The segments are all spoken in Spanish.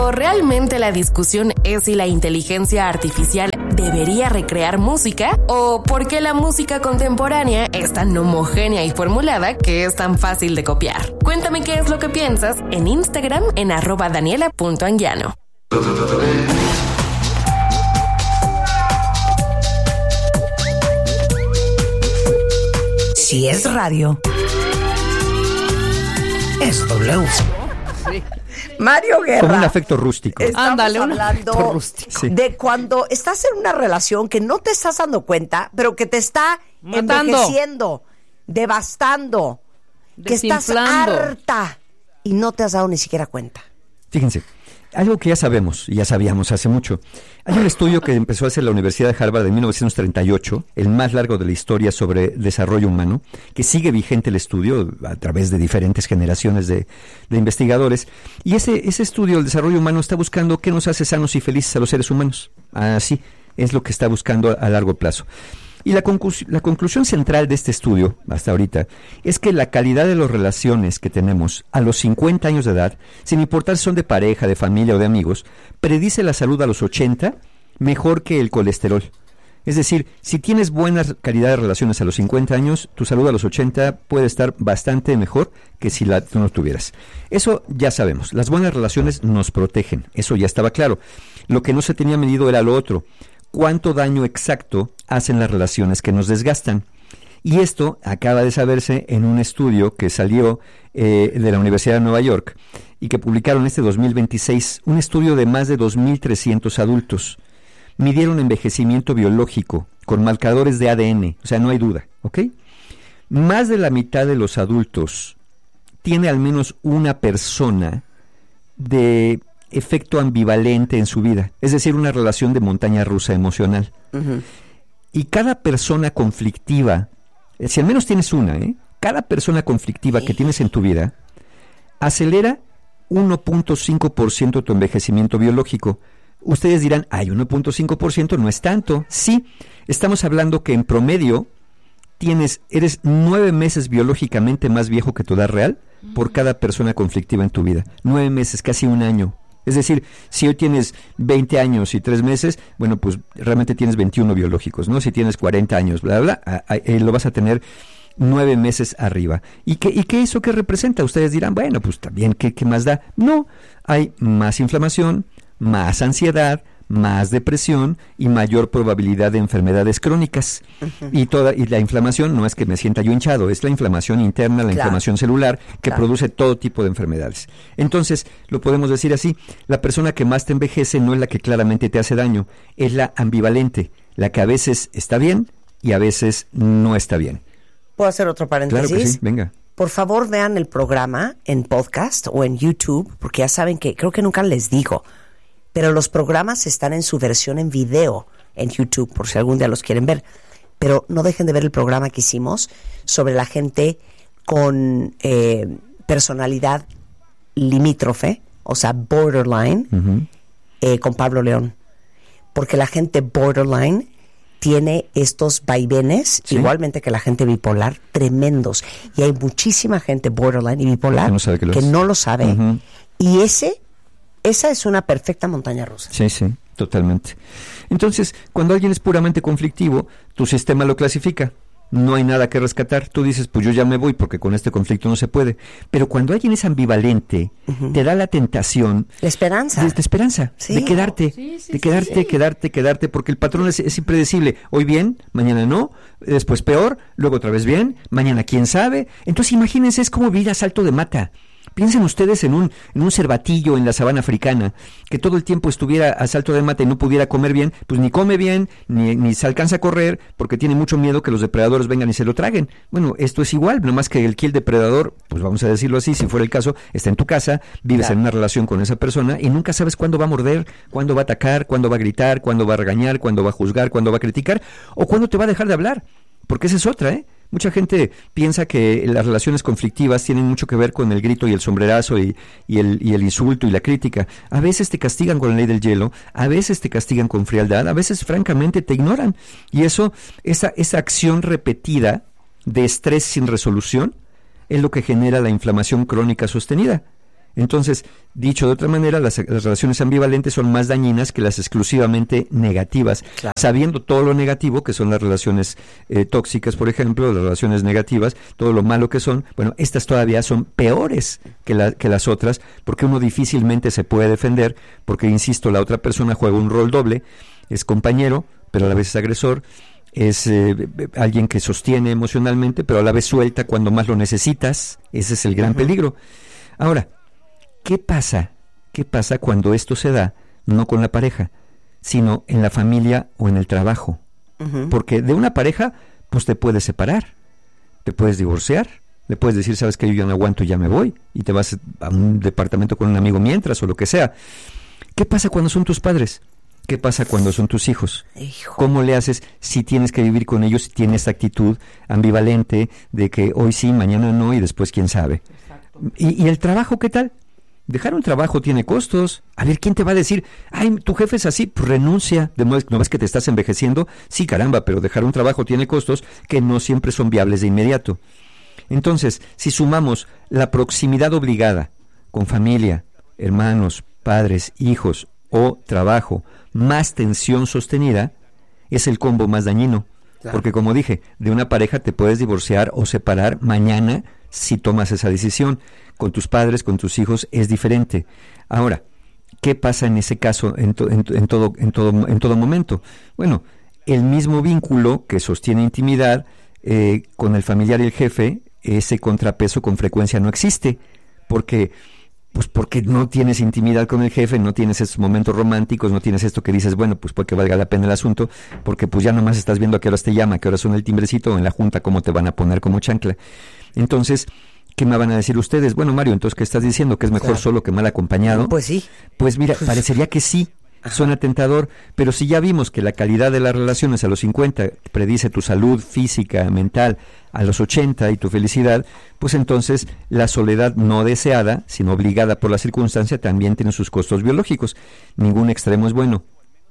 Pero ¿realmente la discusión es si la inteligencia artificial debería recrear música? ¿O por qué la música contemporánea es tan homogénea y formulada que es tan fácil de copiar? Cuéntame qué es lo que piensas en Instagram en @daniela.anguiano. Si es radio, es W. Sí. Mario Guerra. Como un afecto rústico. Ándale, hablando rústico. de cuando estás en una relación que no te estás dando cuenta, pero que te está matando, envejeciendo, devastando, que estás harta y no te has dado ni siquiera cuenta. Fíjense, algo que ya sabemos, y ya sabíamos hace mucho. Hay un estudio que empezó a hacer la Universidad de Harvard en 1938, el más largo de la historia sobre desarrollo humano, que sigue vigente el estudio a través de diferentes generaciones de investigadores. Y ese estudio, el desarrollo humano, está buscando qué nos hace sanos y felices a los seres humanos. Así es lo que está buscando a largo plazo. Y la conclusión central de este estudio, hasta ahorita, es que la calidad de las relaciones que tenemos a los 50 años de edad, sin importar si son de pareja, de familia o de amigos, predice la salud a los 80 mejor que el colesterol. Es decir, si tienes buena calidad de relaciones a los 50 años, tu salud a los 80 puede estar bastante mejor que si tú no tuvieras. Eso ya sabemos, las buenas relaciones nos protegen, eso ya estaba claro. Lo que no se tenía medido era lo otro. ¿Cuánto daño exacto hacen las relaciones que nos desgastan? Y esto acaba de saberse en un estudio que salió de la Universidad de Nueva York y que publicaron este 2026, un estudio de más de 2.300 adultos. Midieron envejecimiento biológico con marcadores de ADN, o sea, no hay duda, ¿ok? Más de la mitad de los adultos tiene al menos una persona de efecto ambivalente en su vida, es decir, una relación de montaña rusa emocional. Uh-huh. Y cada persona conflictiva, si al menos tienes una, cada persona conflictiva que tienes en tu vida, acelera 1.5% tu envejecimiento biológico. Ustedes dirán, 1.5% no es tanto. Sí, estamos hablando que en promedio eres 9 meses biológicamente más viejo que tu edad real por cada persona conflictiva en tu vida. 9 meses, casi un año. Es decir, si hoy tienes 20 años y 3 meses, bueno, pues realmente tienes 21 biológicos, ¿no? Si tienes 40 años, bla, bla, lo vas a tener 9 meses arriba. ¿Y qué eso qué representa? Ustedes dirán, bueno, pues también, ¿qué más da? No, hay más inflamación, más ansiedad, más depresión y mayor probabilidad de enfermedades crónicas. Uh-huh. Y la inflamación no es que me sienta yo hinchado, es la inflamación interna, la inflamación celular que produce todo tipo de enfermedades. Entonces, lo podemos decir así, la persona que más te envejece no es la que claramente te hace daño, es la ambivalente, la que a veces está bien y a veces no está bien. ¿Puedo hacer otro paréntesis? Claro que sí, venga. Por favor, vean el programa en podcast o en YouTube, porque ya saben que, creo que nunca les digo, pero los programas están en su versión en video en YouTube, por si algún día los quieren ver. Pero no dejen de ver el programa que hicimos sobre la gente con personalidad limítrofe, o sea, borderline, uh-huh. Con Pablo León. Porque la gente borderline tiene estos vaivenes, ¿sí? Igualmente que la gente bipolar, tremendos. Y hay muchísima gente borderline y bipolar que no lo sabe. Uh-huh. Y esa es una perfecta montaña rusa. Sí, totalmente. Entonces, cuando alguien es puramente conflictivo, tu sistema lo clasifica. No hay nada que rescatar. Tú dices, pues yo ya me voy porque con este conflicto no se puede. Pero cuando alguien es ambivalente, uh-huh. te da la tentación... La esperanza. De esperanza, sí. De quedarte, quedarte, porque el patrón es impredecible. Hoy bien, mañana no, después peor, luego otra vez bien, mañana quién sabe. Entonces imagínense, es como vivir a salto de mata. Piensen ustedes en un cervatillo en la sabana africana, que todo el tiempo estuviera a salto de mata y no pudiera comer bien, pues ni come bien, ni se alcanza a correr, porque tiene mucho miedo que los depredadores vengan y se lo traguen. Bueno, esto es igual, nomás que el depredador, pues vamos a decirlo así, si fuera el caso, está en tu casa, vives en una relación con esa persona y nunca sabes cuándo va a morder, cuándo va a atacar, cuándo va a gritar, cuándo va a regañar, cuándo va a juzgar, cuándo va a criticar, o cuándo te va a dejar de hablar, porque esa es otra, Mucha gente piensa que las relaciones conflictivas tienen mucho que ver con el grito y el sombrerazo y el insulto y la crítica. A veces te castigan con la ley del hielo, a veces te castigan con frialdad, a veces francamente te ignoran. Y esa acción repetida de estrés sin resolución es lo que genera la inflamación crónica sostenida. Entonces, dicho de otra manera, las relaciones ambivalentes son más dañinas que las exclusivamente negativas. Claro. Sabiendo todo lo negativo, que son las relaciones tóxicas, por ejemplo, las relaciones negativas, todo lo malo que son, bueno, estas todavía son peores que las otras, porque uno difícilmente se puede defender, porque, insisto, la otra persona juega un rol doble, es compañero, pero a la vez es agresor, es alguien que sostiene emocionalmente, pero a la vez suelta cuando más lo necesitas. Ese es el gran peligro. Ahora, ¿qué pasa cuando esto se da no con la pareja, sino en la familia o en el trabajo? Porque de una pareja, pues te puedes separar, te puedes divorciar, le puedes decir, sabes que yo ya no aguanto y ya me voy, y te vas a un departamento con un amigo mientras, o lo que sea. ¿Qué pasa cuando son tus padres? ¿Qué pasa cuando son tus hijos? ¿Cómo le haces si tienes que vivir con ellos, si tienes esta actitud ambivalente de que hoy sí, mañana no y después quién sabe? ¿Y el trabajo qué tal? Dejar un trabajo tiene costos. A ver, ¿quién te va a decir, ay, tu jefe es así? Pues renuncia. ¿No ves que te estás envejeciendo? Sí, caramba, pero dejar un trabajo tiene costos que no siempre son viables de inmediato. Entonces, si sumamos la proximidad obligada con familia, hermanos, padres, hijos o trabajo, más tensión sostenida, es el combo más dañino. Claro. Porque, como dije, de una pareja te puedes divorciar o separar mañana si tomas esa decisión. Con tus padres, con tus hijos, es diferente. Ahora, ¿qué pasa en ese caso en todo momento? Bueno, el mismo vínculo que sostiene intimidad con el familiar y el jefe, ese contrapeso con frecuencia no existe, porque no tienes intimidad con el jefe, no tienes estos momentos románticos, no tienes esto que dices, bueno, pues porque valga la pena el asunto, porque pues ya nomás estás viendo a qué horas te llama, a qué horas suena el timbrecito, o en la junta cómo te van a poner como chancla. Entonces, ¿qué me van a decir ustedes? Bueno, Mario, entonces, ¿qué estás diciendo? ¿Que es mejor solo que mal acompañado? Pues sí. Pues mira, parecería que sí. Suena tentador, pero si ya vimos que la calidad de las relaciones a los 50 predice tu salud física, mental, a los 80 y tu felicidad, pues entonces la soledad no deseada, sino obligada por la circunstancia, también tiene sus costos biológicos. Ningún extremo es bueno.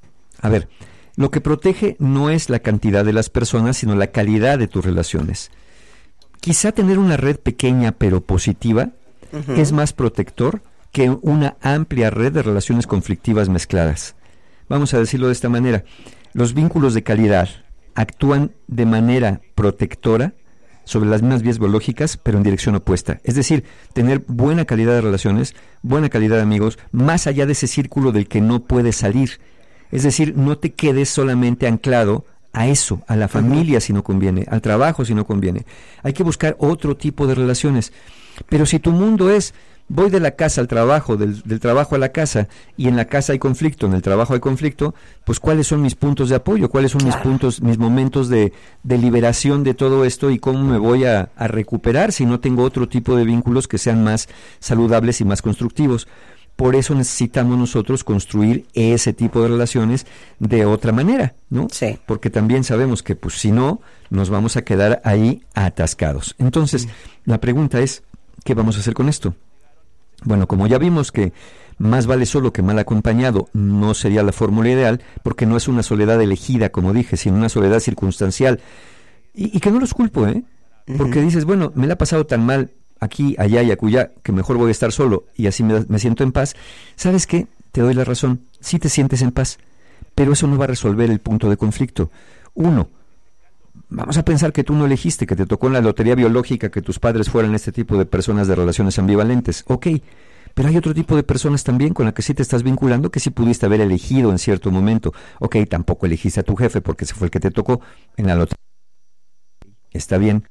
A ver, lo que protege no es la cantidad de las personas, sino la calidad de tus relaciones. Quizá tener una red pequeña pero positiva es más protector que una amplia red de relaciones conflictivas mezcladas. Vamos a decirlo de esta manera. Los vínculos de calidad actúan de manera protectora sobre las mismas vías biológicas, pero en dirección opuesta. Es decir, tener buena calidad de relaciones, buena calidad de amigos, más allá de ese círculo del que no puedes salir. Es decir, no te quedes solamente anclado a eso, a la familia si no conviene, al trabajo si no conviene. Hay que buscar otro tipo de relaciones. Pero si tu mundo es, voy de la casa al trabajo, del trabajo a la casa, y en la casa hay conflicto, en el trabajo hay conflicto, pues ¿cuáles son mis puntos de apoyo? ¿Cuáles son mis momentos de liberación de todo esto? ¿Y cómo me voy a recuperar si no tengo otro tipo de vínculos que sean más saludables y más constructivos? Por eso necesitamos nosotros construir ese tipo de relaciones de otra manera, ¿no? Sí. Porque también sabemos que, pues, si no, nos vamos a quedar ahí atascados. Entonces, la pregunta es, ¿qué vamos a hacer con esto? Bueno, como ya vimos que más vale solo que mal acompañado, no sería la fórmula ideal, porque no es una soledad elegida, como dije, sino una soledad circunstancial. Y que no los culpo, porque dices, bueno, me la ha pasado tan mal aquí, allá y acullá, que mejor voy a estar solo y así me siento en paz. ¿Sabes qué? Te doy la razón, sí te sientes en paz, pero eso no va a resolver el punto de conflicto. Uno, vamos a pensar que tú no elegiste, que te tocó en la lotería biológica que tus padres fueran este tipo de personas de relaciones ambivalentes. Ok, pero hay otro tipo de personas también con la que sí te estás vinculando, que sí pudiste haber elegido en cierto momento. Ok, tampoco elegiste a tu jefe porque ese fue el que te tocó en la lotería. Está bien.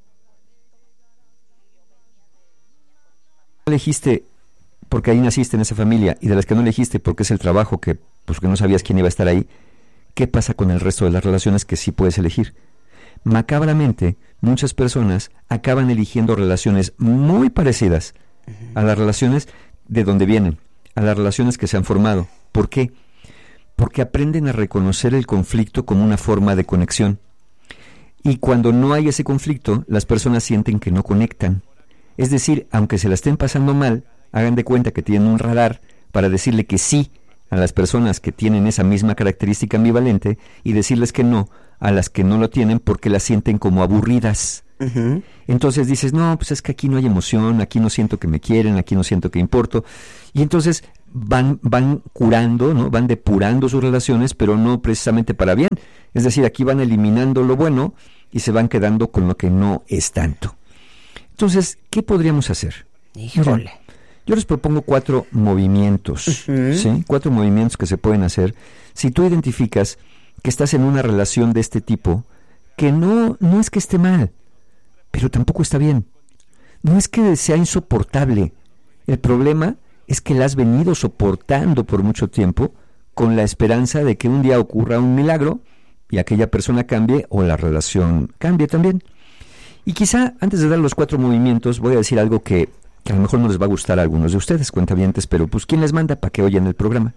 No elegiste porque ahí naciste en esa familia, y de las que no elegiste porque es el trabajo que no sabías quién iba a estar ahí. ¿Qué pasa con el resto de las relaciones que sí puedes elegir? Macabramente, muchas personas acaban eligiendo relaciones muy parecidas a las relaciones de donde vienen, a las relaciones que se han formado. ¿Por qué? Porque aprenden a reconocer el conflicto como una forma de conexión. Y cuando no hay ese conflicto, las personas sienten que no conectan. Es decir, aunque se la estén pasando mal, hagan de cuenta que tienen un radar para decirle que sí a las personas que tienen esa misma característica ambivalente y decirles que no a las que no lo tienen porque las sienten como aburridas. Uh-huh. Entonces dices, no, pues es que aquí no hay emoción, aquí no siento que me quieren, aquí no siento que importo. Y entonces van curando, ¿no? Van depurando sus relaciones, pero no precisamente para bien. Es decir, aquí van eliminando lo bueno y se van quedando con lo que no es tanto. Entonces, ¿qué podríamos hacer? Híjole. Miren, yo les propongo 4 movimientos, Uh-huh. ¿sí? 4 movimientos que se pueden hacer si tú identificas que estás en una relación de este tipo, que no es que esté mal, pero tampoco está bien. No es que sea insoportable. El problema es que la has venido soportando por mucho tiempo con la esperanza de que un día ocurra un milagro y aquella persona cambie o la relación cambie también. Y quizá antes de dar los 4 movimientos voy a decir algo que a lo mejor no les va a gustar a algunos de ustedes, cuentavientes, pero pues ¿quién les manda para que oyen el programa?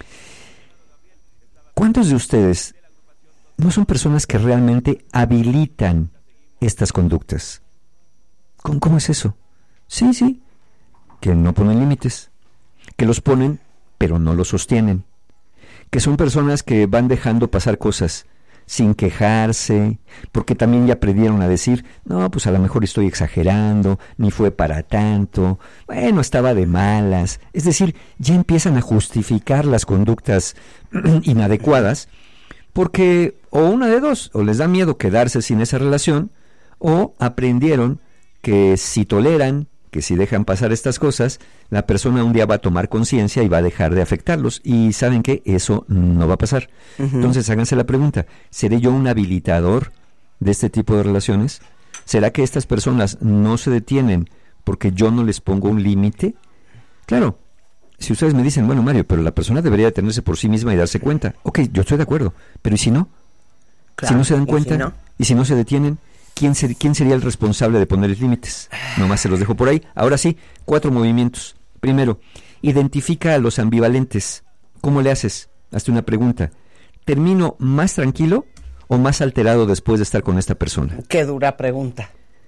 ¿Cuántos de ustedes no son personas que realmente habilitan estas conductas? ¿Cómo es eso? Sí, que no ponen límites, que los ponen pero no los sostienen, que son personas que van dejando pasar cosas sin quejarse, porque también ya aprendieron a decir, no, pues a lo mejor estoy exagerando, ni fue para tanto, bueno, estaba de malas. Es decir, ya empiezan a justificar las conductas inadecuadas, porque o una de dos, o les da miedo quedarse sin esa relación, o aprendieron que si toleran, que si dejan pasar estas cosas, la persona un día va a tomar conciencia y va a dejar de afectarlos. Y ¿saben qué? Eso no va a pasar. Uh-huh. Entonces háganse la pregunta, ¿seré yo un habilitador de este tipo de relaciones? ¿Será que estas personas no se detienen porque yo no les pongo un límite? Claro, si ustedes me dicen, bueno, Mario, pero la persona debería detenerse por sí misma y darse cuenta. Ok, yo estoy de acuerdo, pero ¿y si no? Claro, si no se dan cuenta, y si no se detienen, ¿quién sería el responsable de ponerles límites? Nomás se los dejo por ahí. Ahora sí, 4 movimientos. Primero, identifica a los ambivalentes. ¿Cómo le haces? Hazte una pregunta. ¿Termino más tranquilo o más alterado después de estar con esta persona? Qué dura pregunta.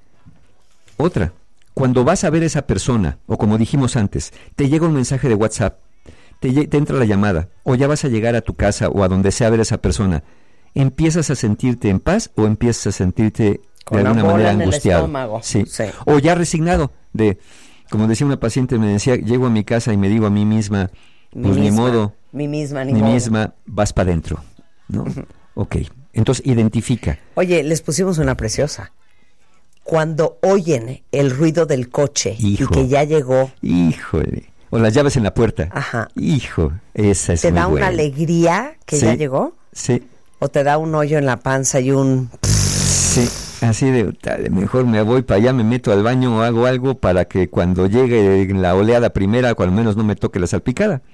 Otra, cuando vas a ver a esa persona, o como dijimos antes, te llega un mensaje de WhatsApp, te entra la llamada, o ya vas a llegar a tu casa o a donde sea a ver a esa persona, ¿empiezas a sentirte en paz o empiezas a sentirte de alguna manera angustiado? Sí. O ya resignado, como decía una paciente, me decía, llego a mi casa y me digo a mí misma, pues ni modo, ni misma, vas para adentro, ¿no? Uh-huh. Ok, entonces identifica. Oye, les pusimos una preciosa. Cuando oyen el ruido del coche y que ya llegó. Híjole. O las llaves en la puerta. Ajá. Hijo, esa es muy buena. ¿Te da una alegría que ya llegó? Sí. ¿O te da un hoyo en la panza y un... Sí, así de mejor me voy para allá, me meto al baño o hago algo para que cuando llegue la oleada primera, o al menos no me toque la salpicada.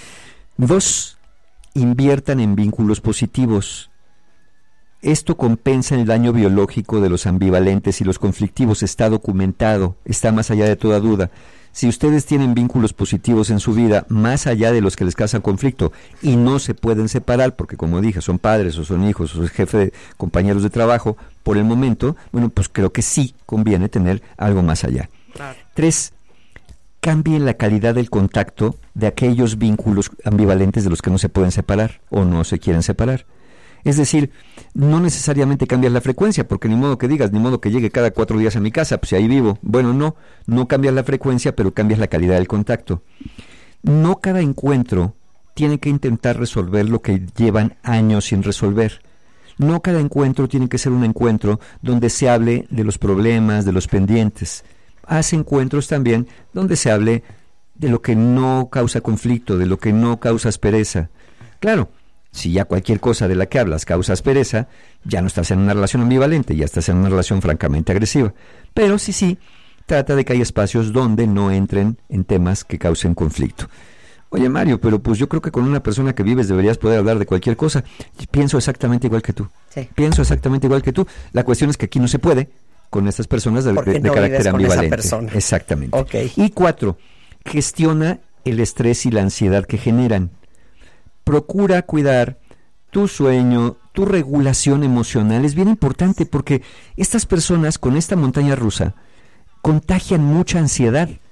2, inviertan en vínculos positivos. Esto compensa el daño biológico de los ambivalentes y los conflictivos. Está documentado, está más allá de toda duda. Si ustedes tienen vínculos positivos en su vida, más allá de los que les causan conflicto, y no se pueden separar, porque como dije, son padres o son hijos o son jefe de compañeros de trabajo, por el momento, bueno, pues creo que sí conviene tener algo más allá. Claro. 3, cambien la calidad del contacto de aquellos vínculos ambivalentes de los que no se pueden separar o no se quieren separar. Es decir, no necesariamente cambias la frecuencia, porque ni modo que digas, ni modo que llegue cada 4 días a mi casa, pues ahí vivo. Bueno, no cambias la frecuencia, pero cambias la calidad del contacto. No cada encuentro tiene que intentar resolver lo que llevan años sin resolver. No cada encuentro tiene que ser un encuentro donde se hable de los problemas, de los pendientes. Haz encuentros también donde se hable de lo que no causa conflicto, de lo que no causa aspereza. Claro, si ya cualquier cosa de la que hablas causa aspereza, ya no estás en una relación ambivalente, ya estás en una relación francamente agresiva. Pero sí, trata de que haya espacios donde no entren en temas que causen conflicto. Oye, Mario, pero pues yo creo que con una persona que vives deberías poder hablar de cualquier cosa. Pienso exactamente igual que tú. Sí. Pienso exactamente igual que tú. La cuestión es que aquí no se puede con estas personas de carácter ambivalente. Exactamente. Okay. Y 4, gestiona el estrés y la ansiedad que generan. Procura cuidar tu sueño, tu regulación emocional. Es bien importante porque estas personas con esta montaña rusa contagian mucha ansiedad.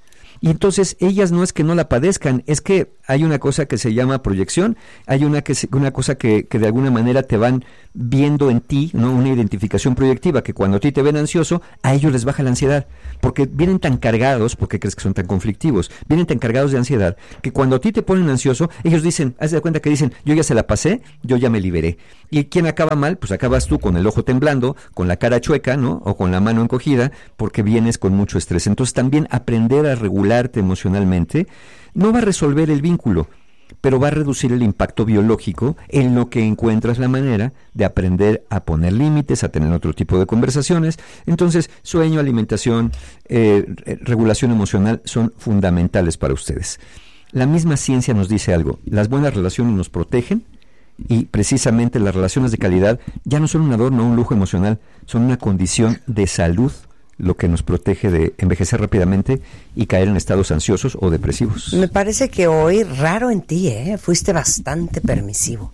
Y entonces ellas no es que no la padezcan, es que hay una cosa que se llama proyección, hay una cosa que de alguna manera te van viendo en ti, ¿no? Una identificación proyectiva, que cuando a ti te ven ansioso, a ellos les baja la ansiedad, porque vienen tan cargados, ¿por qué crees que son tan conflictivos? Vienen tan cargados de ansiedad, que cuando a ti te ponen ansioso, ellos dicen, haz de cuenta que dicen, yo ya se la pasé, yo ya me liberé. ¿Y quién acaba mal? Pues acabas tú con el ojo temblando, con la cara chueca, ¿no? O con la mano encogida, porque vienes con mucho estrés. Entonces también aprender a regularte emocionalmente no va a resolver el vínculo, pero va a reducir el impacto biológico en lo que encuentras la manera de aprender a poner límites, a tener otro tipo de conversaciones. Entonces, sueño, alimentación, regulación emocional son fundamentales para ustedes. La misma ciencia nos dice algo, las buenas relaciones nos protegen y precisamente las relaciones de calidad ya no son un adorno o un lujo emocional, son una condición de salud, lo que nos protege de envejecer rápidamente y caer en estados ansiosos o depresivos. Me parece que hoy, raro en ti, fuiste bastante permisivo.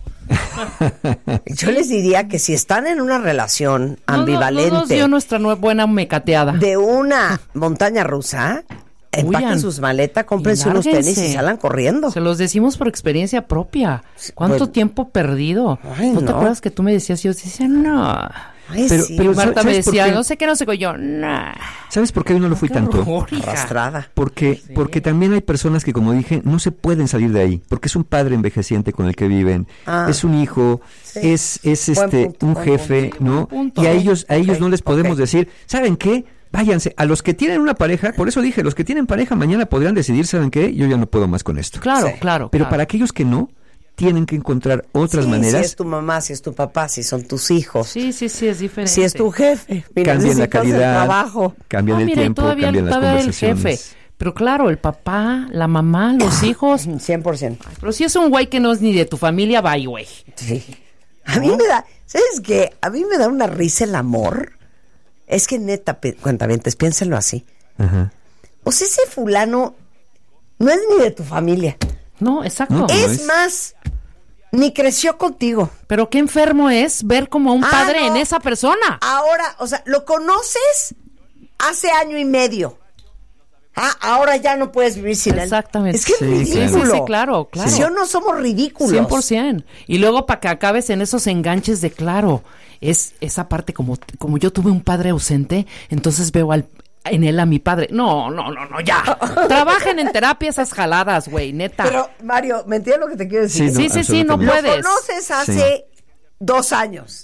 Yo les diría que si están en una relación ambivalente, nos dio nuestra buena mecateada de una montaña rusa, empaquen sus maletas, cómprense unos tenis y salgan corriendo. Se los decimos por experiencia propia. ¿Cuánto tiempo perdido? Ay, ¿No te acuerdas que tú me decías? Yo decía, no. Ay, pero, sí. pero Marta me decía, no no sé qué, yo, nah. ¿Sabes por qué hoy no lo fui tanto? Arrastrada. Porque también hay personas que, como dije, no se pueden salir de ahí, porque es un padre envejeciente con el que viven, es un hijo, sí. es un jefe, ¿no? punto. Y a ellos no les podemos ok. decir, ¿saben qué? Váyanse, a los que tienen una pareja, por eso dije, los que tienen pareja mañana podrán decidir, ¿saben qué? Yo ya no puedo más con esto. Claro, Sí. claro. Pero para aquellos que no, tienen que encontrar otras maneras. Si es tu mamá, si es tu papá, si son tus hijos, Sí, es diferente. si es tu jefe, mira, Cambian la necesitas el calidad, trabajo. cambian el mira, y tiempo, todavía cambian las el conversaciones. jefe. Pero claro, el papá, la mamá, los hijos. 100%. Pero si es un güey que no es ni de tu familia, bye, güey. Sí. A mí me da, ¿sabes qué? A mí me da una risa el amor. Es que neta, cuentavientes, piénsenlo así. Ajá. O sea, ese fulano no es ni de tu familia. No, exacto. No, Es más, ni creció contigo. Pero qué enfermo es ver como un padre no. en esa persona. Ahora, o sea, lo conoces hace año y medio. Ahora ya no puedes vivir sin él. Exactamente. Es que es Sí, ridículo. Sí, claro. Si o no somos ridículos. 100%. Y luego para que acabes en esos enganches de claro, es esa parte como yo tuve un padre ausente, entonces veo en él a mi padre. No, ya. Trabajen en terapia esas jaladas, güey, neta. Pero, Mario, ¿me entiendes lo que te quiero decir? Sí, no absolutamente. Lo puedes. conoces hace 2 años.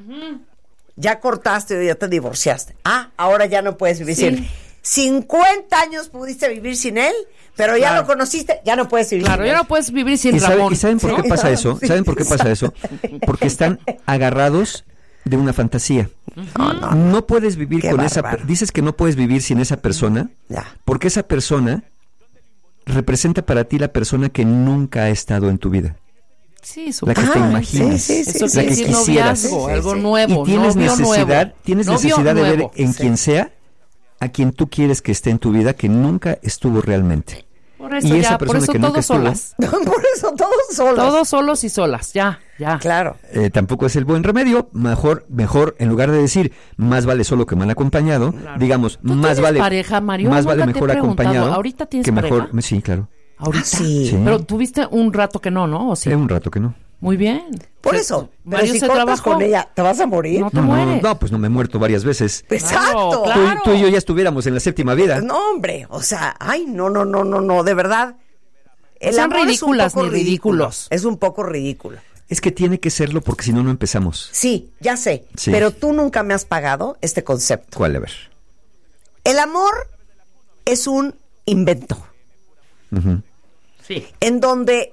Ya cortaste o ya te divorciaste. Ahora ya no puedes vivir Sí. sin él. 50 años pudiste vivir sin él, pero ya Claro. lo conociste, ya no puedes vivir Claro, sin ya él. no puedes vivir sin ¿Y Ramón. saben por qué pasa eso? Sí, ¿Saben por qué pasa eso? Porque están agarrados de una fantasía. No puedes vivir Qué con esa... bárbaro. Dices que no puedes vivir sin esa persona, Ya. porque esa persona representa para ti la persona que nunca ha estado en tu vida. Sí, La que te imaginas. sí, Eso sí, quiere la que decir quisieras. noviazgo, Sí, algo sí. nuevo, Y tienes novio necesidad, nuevo. tienes Novio necesidad de ver nuevo. en quien sea a quien tú quieres que esté en tu vida, que nunca estuvo realmente. Por eso Y esa ya, por persona eso que nunca todos estuvo, solas. Por eso todos solos. Todos solos y solas, ya. Claro. Tampoco es el buen remedio. Mejor, en lugar de decir más vale solo que mal acompañado, digamos, ¿Tú más tienes vale pareja, Mario? más Nunca vale te he mejor preguntado. acompañado. ¿Ahorita tienes que mejor, pareja? sí, claro. Ahorita. Sí. Sí. Pero tuviste un rato que no, ¿o sí? Un rato que no. Muy bien. Por Se- eso. Pero Mario si se cortas trabajó. con ella, ¿te vas a morir? No te mueres. No, pues no me he muerto varias veces. Exacto. Claro. Tú y yo ya estuviéramos en la séptima vida. No, hombre, o sea, no, de verdad. El Sean amor es un ridículas poco ni ridículos. Es un poco ridículo. Es que tiene que serlo porque si no, no empezamos. Sí, ya sé, Sí. pero tú nunca me has pagado este concepto. ¿Cuál? A ver. El amor es un invento Ujú. Sí. en donde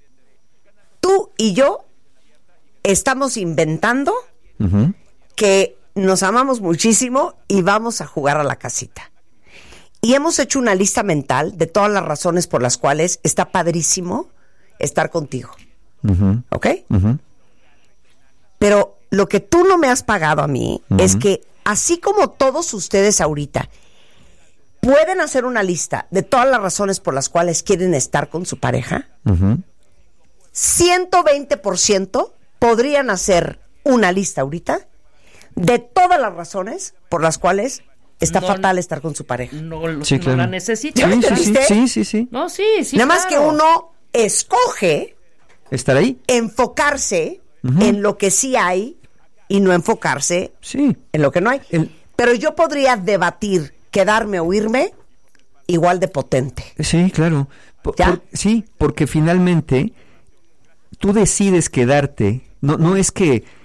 tú y yo estamos inventando Ujú. que nos amamos muchísimo y vamos a jugar a la casita. Y hemos hecho una lista mental de todas las razones por las cuales está padrísimo estar contigo. Ujú. ¿Ok? Ujú. Pero lo que tú no me has pagado a mí es que así como todos ustedes ahorita pueden hacer una lista de todas las razones por las cuales quieren estar con su pareja, Ujú. 120% podrían hacer una lista ahorita de todas las razones por las cuales está No, fatal estar con su pareja. No, Sí, no claro. la necesita. ¿Ya viste? Sí. No, sí. Nada más que claro. uno escoge ¿Estar ahí? enfocarse en lo que sí hay y no enfocarse Sí. en lo que no hay. Pero yo podría debatir, quedarme o irme igual de potente. Sí, claro. ¿Ya? Sí, porque finalmente tú decides quedarte. No es que